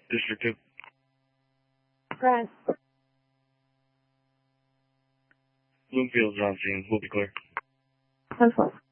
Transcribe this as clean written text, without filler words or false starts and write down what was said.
District 2. Press. Bloomfield's on scene. We'll be clear. 10-12.